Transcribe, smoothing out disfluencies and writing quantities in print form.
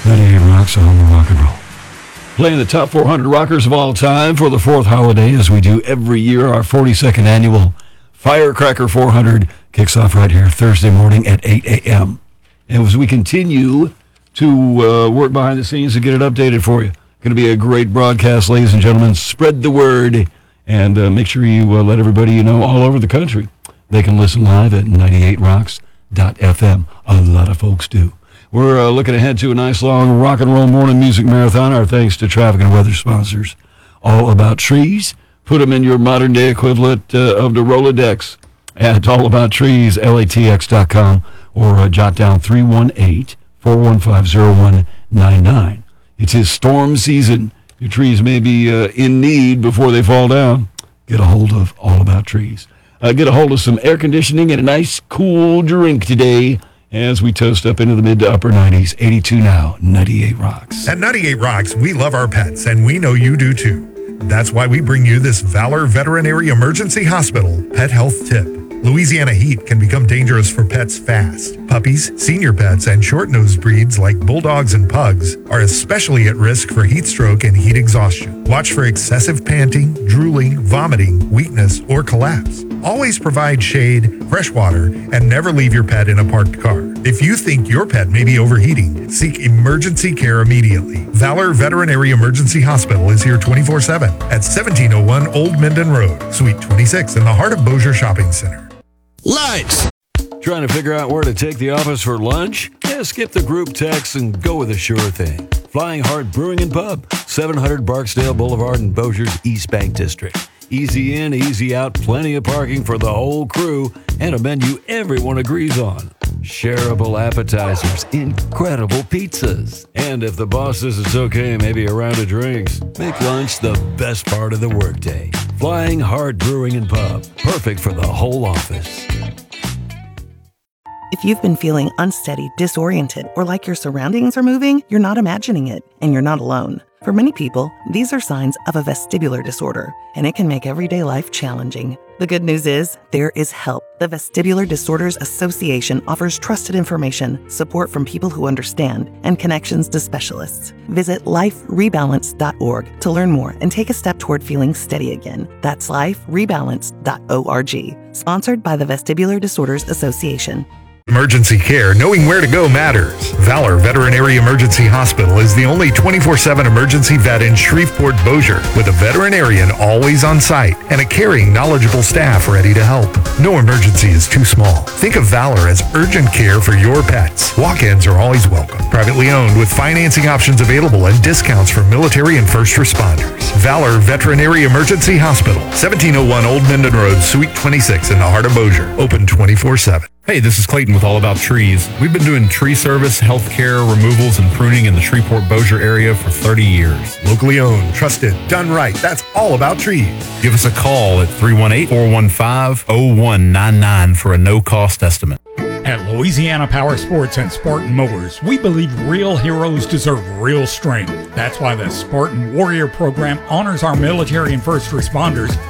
98 Rocks on the rock and roll. Playing the top 400 rockers of all time for the fourth holiday, as we do every year. Our 42nd annual Firecracker 400 kicks off right here Thursday morning at 8 a.m. And as we continue to work behind the scenes to get it updated for you, going to be a great broadcast, ladies and gentlemen. Spread the word and make sure you let everybody you know all over the country. They can listen live at 98rocks.fm. A lot of folks do. We're looking ahead to a nice long rock and roll morning music marathon. Our thanks to traffic and weather sponsors. All About Trees. Put them in your modern day equivalent of the Rolodex at allaboutTrees.latx.com or jot down 318-415-0199. It is storm season. Your trees may be in need before they fall down. Get a hold of All About Trees. Get a hold of some air conditioning and a nice cool drink today as we toast up into the mid to upper 90s. 82 now, 98 Rocks. At 98 Rocks, we love our pets, and we know you do too. That's why we bring you this Valor Veterinary Emergency Hospital Pet Health Tip. Louisiana heat can become dangerous for pets fast. Puppies, senior pets, and short-nosed breeds like bulldogs and pugs are especially at risk for heat stroke and heat exhaustion. Watch for excessive panting, drooling, vomiting, weakness, or collapse. Always provide shade, fresh water, and never leave your pet in a parked car. If you think your pet may be overheating, seek emergency care immediately. Valor Veterinary Emergency Hospital is here 24/7 at 1701 Old Minden Road, Suite 26 in the heart of Bossier Shopping Center. Lights! Trying to figure out where to take the office for lunch? Yeah, skip the group text and go with a sure thing. Flying Heart Brewing and Pub, 700 Barksdale Boulevard in Bossier's East Bank District. Easy in, easy out, plenty of parking for the whole crew, and a menu everyone agrees on. Shareable appetizers, incredible pizzas. And if the boss says it's okay, maybe a round of drinks. Make lunch the best part of the workday. Flying Heart Brewing and Pub, perfect for the whole office. If you've been feeling unsteady, disoriented, or like your surroundings are moving, you're not imagining it, and you're not alone. For many people, these are signs of a vestibular disorder, and it can make everyday life challenging. The good news is, there is help. The Vestibular Disorders Association offers trusted information, support from people who understand, and connections to specialists. Visit liferebalance.org to learn more and take a step toward feeling steady again. That's liferebalance.org. Sponsored by the Vestibular Disorders Association. Emergency care, knowing where to go matters. Valor Veterinary Emergency Hospital is the only 24/7 emergency vet in Shreveport, Bossier, with a veterinarian always on site and a caring, knowledgeable staff ready to help. No emergency is too small. Think of Valor as urgent care for your pets. Walk-ins are always welcome. Privately owned with financing options available and discounts for military and first responders. Valor Veterinary Emergency Hospital, 1701 Old Minden Road, Suite 26 in the heart of Bossier. Open 24/7. Hey, this is Clayton with All About Trees. We've been doing tree service, healthcare, removals, and pruning in the Shreveport-Bossier area for 30 years. Locally owned, trusted, done right. That's All About Trees. Give us a call at 318-415-0199 for a no-cost estimate. At Louisiana Power Sports and Spartan Mowers, we believe real heroes deserve real strength. That's why the Spartan Warrior program honors our military and first responders